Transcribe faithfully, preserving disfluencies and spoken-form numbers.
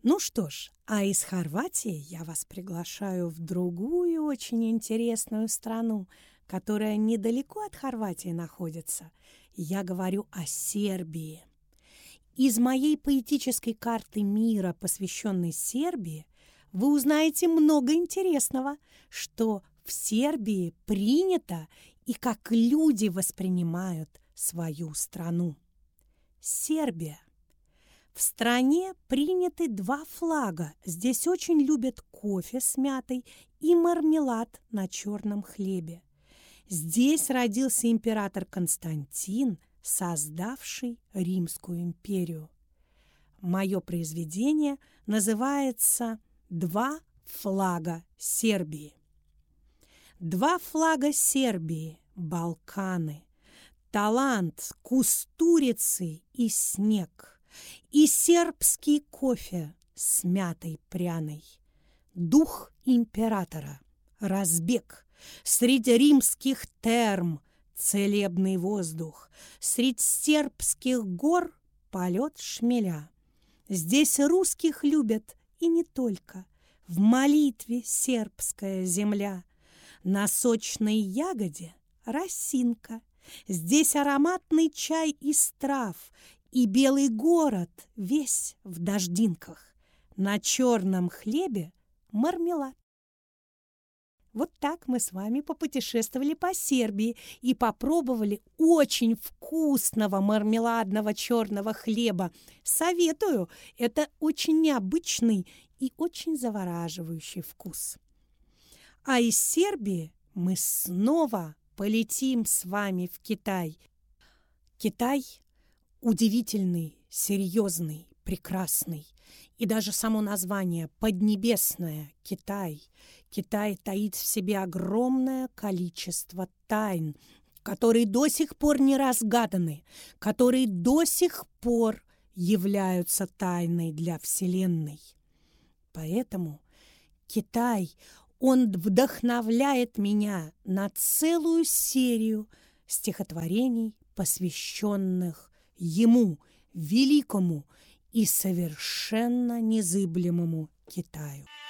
Ну что ж, а из Хорватии я вас приглашаю в другую очень интересную страну, которая недалеко от Хорватии находится. Я говорю о Сербии. Из моей поэтической карты мира, посвященной Сербии, вы узнаете много интересного, что в Сербии принято и как люди воспринимают свою страну. Сербия. В стране приняты два флага. Здесь очень любят кофе с мятой и мармелад на черном хлебе. Здесь родился император Константин, создавший Римскую империю. Мое произведение называется «Два флага Сербии». Два флага Сербии, Балканы, талант, кустурицы и снег, и сербский кофе с мятой пряной, дух императора, разбег, среди римских терм целебный воздух, средь сербских гор полет шмеля. Здесь русских любят и не только, в молитве сербская земля. На сочной ягоде росинка, здесь ароматный чай из трав, и белый город весь в дождинках. На черном хлебе мармелад. Вот так мы с вами попутешествовали по Сербии и попробовали очень вкусного мармеладного черного хлеба. Советую, это очень необычный и очень завораживающий вкус. А из Сербии мы снова полетим с вами в Китай. Китай удивительный, серьезный, прекрасный. И даже само название «Поднебесное Китай». Китай таит в себе огромное количество тайн, которые до сих пор не разгаданы, которые до сих пор являются тайной для Вселенной. Поэтому Китай, он вдохновляет меня на целую серию стихотворений, посвященных ему, великому и совершенно незыблемому Китаю.